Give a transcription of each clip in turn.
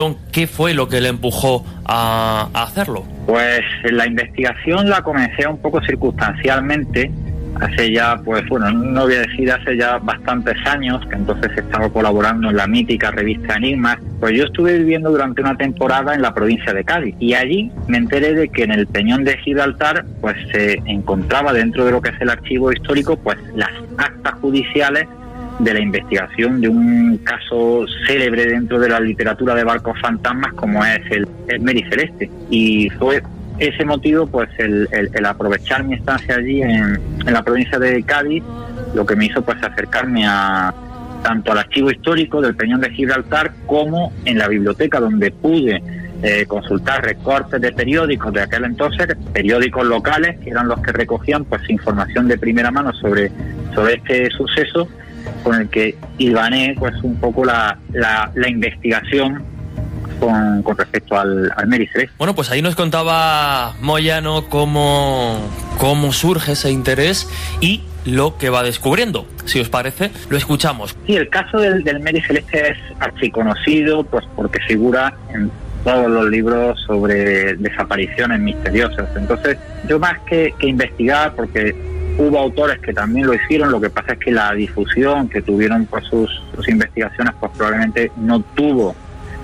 ¿Qué fue lo que le empujó a hacerlo? Pues la investigación la comencé un poco circunstancialmente, hace ya, pues bueno, no voy a decir hace ya bastantes años, que entonces estaba colaborando en la mítica revista Enigmas. Pues yo estuve viviendo durante una temporada en la provincia de Cádiz y allí me enteré de que en el Peñón de Gibraltar pues se encontraba dentro de lo que es el archivo histórico pues las actas judiciales de la investigación de un caso célebre dentro de la literatura de barcos fantasmas como es el Mary Celeste. Y fue ese motivo, pues el aprovechar mi estancia allí en la provincia de Cádiz, lo que me hizo pues acercarme a tanto al archivo histórico del Peñón de Gibraltar como en la biblioteca, donde pude consultar recortes de periódicos de aquel entonces, periódicos locales, que eran los que recogían pues información de primera mano sobre este suceso, con el que hilvané pues un poco la investigación con respecto al Mary Celeste. Bueno, pues ahí nos contaba Moyano cómo surge ese interés y lo que va descubriendo. Si os parece, lo escuchamos. Sí, el caso del Mary Celeste es archiconocido, pues porque figura en todos los libros sobre desapariciones misteriosas. Entonces, yo más que investigar, porque hubo autores que también lo hicieron, lo que pasa es que la difusión que tuvieron por sus investigaciones, pues probablemente no tuvo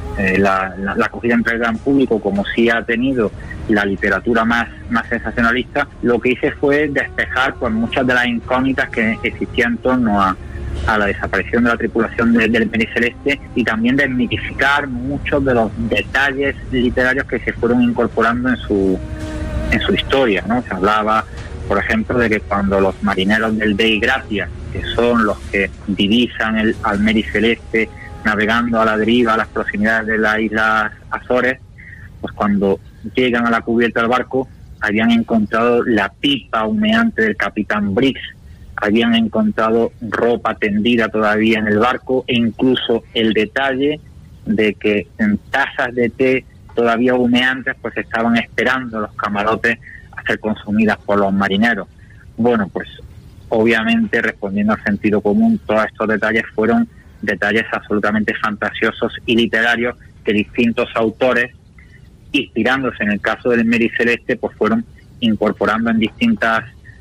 la acogida entre el gran público como sí ha tenido la literatura más sensacionalista. Lo que hice fue despejar pues muchas de las incógnitas que existían en torno a la desaparición de la tripulación del Mary Celeste, y también desmitificar muchos de los detalles literarios que se fueron incorporando en su historia, ¿no? Se hablaba, por ejemplo, de que cuando los marineros del Dei Gratia, que son los que divisan al Mary Celeste navegando a la deriva a las proximidades de las Islas Azores, pues cuando llegan a la cubierta del barco habían encontrado la pipa humeante del capitán Briggs, habían encontrado ropa tendida todavía en el barco, e incluso el detalle de que en tazas de té todavía humeantes pues estaban esperando los camarotes a ser consumidas por los marineros. Bueno, pues obviamente, respondiendo al sentido común, todos estos detalles fueron detalles absolutamente fantasiosos y literarios que distintos autores, inspirándose en el caso del Mary Celeste, pues fueron incorporando en distintos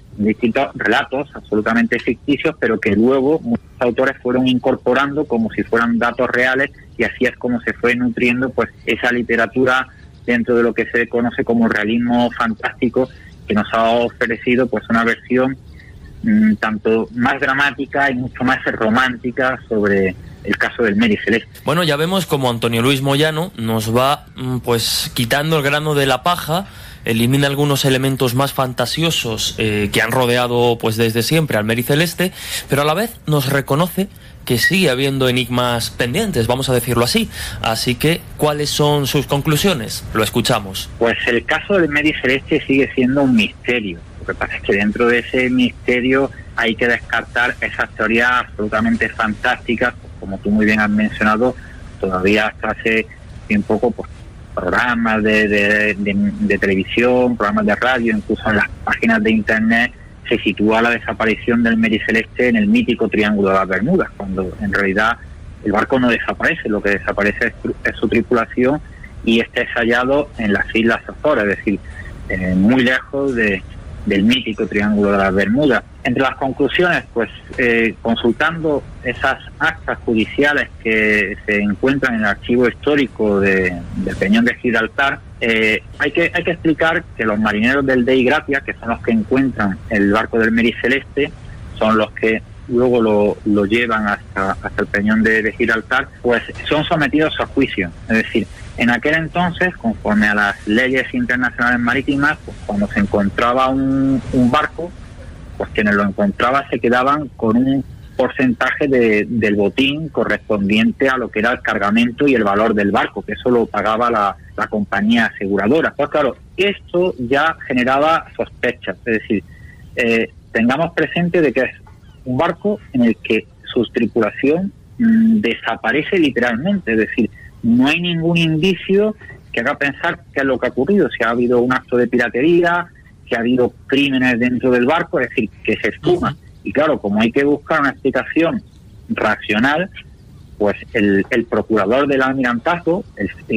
relatos absolutamente ficticios, pero que luego muchos autores fueron incorporando como si fueran datos reales, y así es como se fue nutriendo pues esa literatura dentro de lo que se conoce como realismo fantástico, que nos ha ofrecido pues una versión tanto más dramática y mucho más romántica sobre el caso del Mary Celeste. Bueno, ya vemos como Antonio Luis Moyano nos va pues quitando el grano de la paja, elimina algunos elementos más fantasiosos que han rodeado pues desde siempre al Mary Celeste, pero a la vez nos reconoce que sigue habiendo enigmas pendientes, vamos a decirlo así. Así que, ¿cuáles son sus conclusiones? Lo escuchamos. Pues el caso del Mary Celeste sigue siendo un misterio. Lo que pasa es que dentro de ese misterio hay que descartar esas teorías absolutamente fantásticas, pues, como tú muy bien has mencionado, todavía hasta hace bien poco, pues programas de televisión, programas de radio, incluso en las páginas de internet se sitúa la desaparición del Mary Celeste en el mítico Triángulo de las Bermudas, cuando en realidad el barco no desaparece, lo que desaparece es su tripulación, y este es hallado en las Islas Azores, es decir, muy lejos del mítico Triángulo de las Bermudas. Entre las conclusiones, pues consultando esas actas judiciales que se encuentran en el archivo histórico del Peñón de Gibraltar, hay que explicar que los marineros del Dei Gratia, que son los que encuentran el barco del Mary Celeste, son los que luego lo llevan hasta el Peñón de Gibraltar, pues son sometidos a juicio. Es decir, en aquel entonces, conforme a las leyes internacionales marítimas, pues cuando se encontraba un barco, pues quienes lo encontraban se quedaban con un porcentaje del botín correspondiente a lo que era el cargamento y el valor del barco, que eso lo pagaba la compañía aseguradora. Pues claro, esto ya generaba sospechas, es decir, tengamos presente de que es un barco en el que su tripulación desaparece literalmente, es decir, no hay ningún indicio que haga pensar qué es lo que ha ocurrido, si ha habido un acto de piratería, si ha habido crímenes dentro del barco, es decir, que se esfuma. Y claro, como hay que buscar una explicación racional, pues el procurador del almirantazgo,